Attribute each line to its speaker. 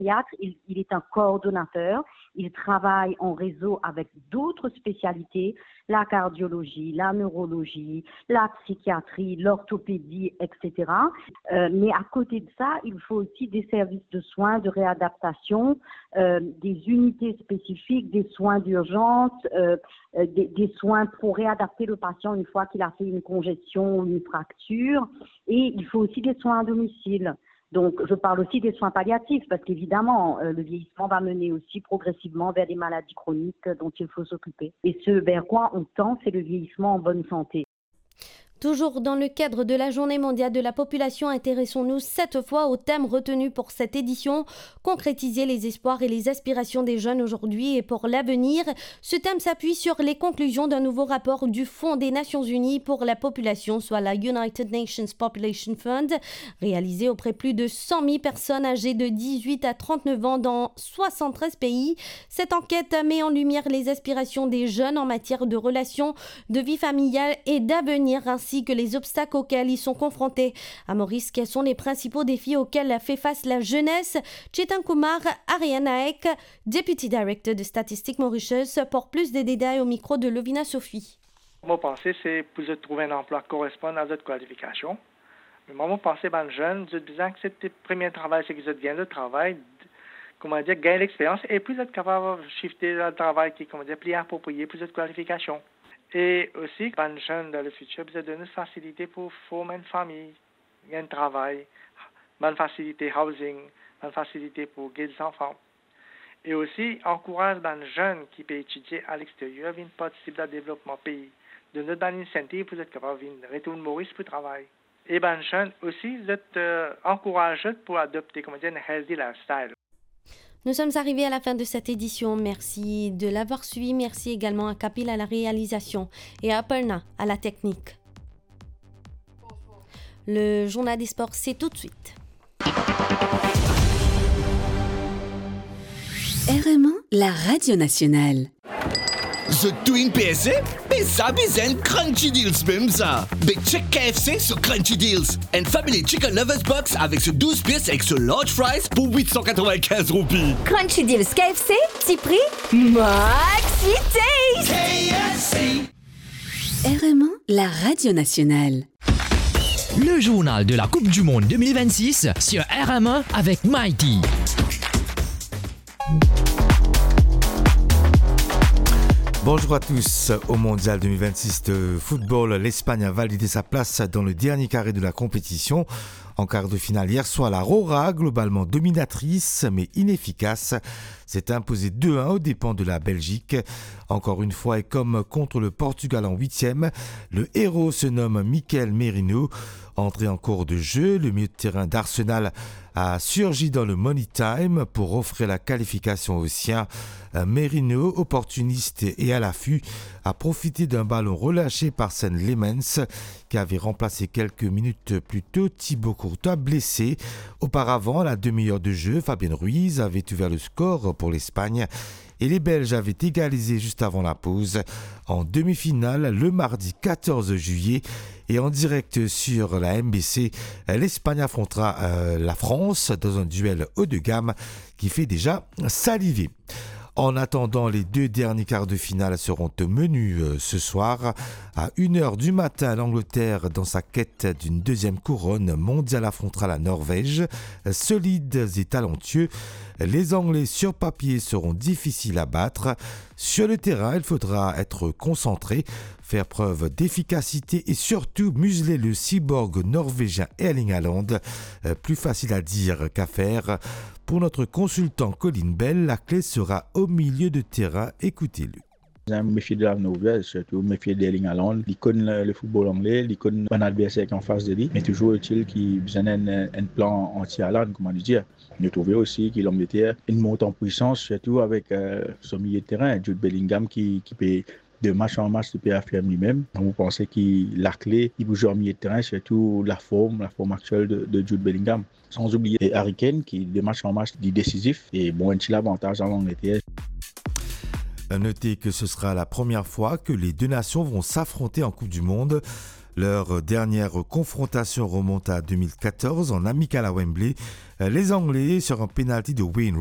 Speaker 1: pédiatre, il est un coordonnateur. Il travaille en réseau avec d'autres spécialités, la cardiologie, la neurologie, la psychiatrie, l'orthopédie, etc. Mais à côté de ça, il faut aussi des services de soins, de réadaptation, des unités spécifiques, des soins d'urgence, des soins pour réadapter le patient une fois qu'il a fait une congestion ou une fracture. Et il faut aussi des soins à domicile. Donc, je parle aussi des soins palliatifs parce qu'évidemment, le vieillissement va mener aussi progressivement vers des maladies chroniques dont il faut s'occuper. Et ce vers quoi on tend, c'est le vieillissement en bonne santé.
Speaker 2: Toujours dans le cadre de la Journée mondiale de la population, intéressons-nous cette fois au thème retenu pour cette édition, concrétiser les espoirs et les aspirations des jeunes aujourd'hui et pour l'avenir. Ce thème s'appuie sur les conclusions d'un nouveau rapport du Fonds des Nations Unies pour la population, soit la United Nations Population Fund, réalisé auprès de plus de 100 000 personnes âgées de 18 à 39 ans dans 73 pays. Cette enquête met en lumière les aspirations des jeunes en matière de relations, de vie familiale et d'avenir, ainsi que les obstacles auxquels ils sont confrontés. À Maurice, quels sont les principaux défis auxquels fait face la jeunesse? Chetan Kumar Arianaek, Deputy Director de Statistiques Mauritius, pour plus de détails au micro de Lovina Sophie.
Speaker 3: Mon pensée, c'est pour trouver un emploi qui correspond à votre qualification. Mais mon pensée, ben jeune, je disais que c'est le premier travail, c'est que vous gagnez le travail, gagner l'expérience et plus vous êtes capable de shifter le travail qui est, plus approprié pour votre qualification. Et aussi, quand jeune dans le futur, vous avez une facilité pour former une famille, un travail, une facilité housing, une facilité pour guider les enfants. Et aussi, encourage les jeunes qui peuvent étudier à l'extérieur, viennent participer au développement du pays. De notre incentive, vous êtes capable de retourner Maurice pour travailler. Et les jeunes aussi, vous êtes encouragés pour adopter, un healthy lifestyle.
Speaker 2: Nous sommes arrivés à la fin de cette édition. Merci de l'avoir suivi. Merci également à Kapil à la réalisation et à Aparna à la technique. Le journal des sports, c'est tout de suite.
Speaker 4: RMA, la radio nationale.
Speaker 5: The Twin PSA? Mais ça besoin Crunchy Deals même ça. Mais check KFC sur Crunchy Deals. And Family Chicken Lovers Box avec ce 12 pièces avec ce large fries pour 895 roupies.
Speaker 6: Crunchy Deals KFC, petit prix, maxi taste.
Speaker 5: KFC.
Speaker 4: RMA, la radio nationale.
Speaker 7: Le journal de la Coupe du Monde 2026 sur RMA avec Mighty.
Speaker 8: Bonjour à tous. Au Mondial 2026 de football, l'Espagne a validé sa place dans le dernier carré de la compétition. En quart de finale hier soir, la Rora, globalement dominatrice mais inefficace, s'est imposée 2-1 aux dépens de la Belgique. Encore une fois, et comme contre le Portugal en 8e, le héros se nomme Mikel Merino. Entré en cours de jeu, le milieu de terrain d'Arsenal a surgi dans le Money Time pour offrir la qualification aux siens. Merino, opportuniste et à l'affût, a profité d'un ballon relâché par Sen Lemens, qui avait remplacé quelques minutes plus tôt Thibaut Courtois blessé. Auparavant, à la demi-heure de jeu, Fabien Ruiz avait ouvert le score pour l'Espagne. Et les Belges avaient égalisé juste avant la pause. En demi-finale, le mardi 14 juillet, et en direct sur la MBC, l'Espagne affrontera la France dans un duel haut de gamme qui fait déjà saliver. En attendant, les deux derniers quarts de finale seront au menu ce soir. À 1h du matin, l'Angleterre, dans sa quête d'une deuxième couronne mondiale, affrontera la Norvège. Solides et talentueux, les Anglais sur papier seront difficiles à battre. Sur le terrain, il faudra être concentré, faire preuve d'efficacité et surtout museler le cyborg norvégien Erling Haaland. Plus facile à dire qu'à faire. Pour notre consultant Colin Bell, la clé sera au milieu de terrain. Écoutez-le.
Speaker 9: Je me méfie de la Norvège, surtout me méfie d'Erling Haaland. Il connaît le football anglais, il connaît un adversaire qui est en face de lui, mais toujours est-il qu'il besoin d'un plan anti-Haaland, comment dire. Nous trouvons aussi que l'Angleterre monte en puissance, surtout avec son milieu de terrain, Jude Bellingham qui peut de match en match, il peut affirmer lui-même. Donc, vous pensez que la clé, il peut jouer en milieu de terrain, surtout la forme actuelle de Jude Bellingham. Sans oublier Harry Kane qui, de match en match, dit décisif. Et bon, un petit avantage en Angleterre.
Speaker 8: Notez que ce sera la première fois que les deux nations vont s'affronter en Coupe du Monde. Leur dernière confrontation remonte à 2014 en amical à Wembley. Les Anglais, sur un pénalty de Wayne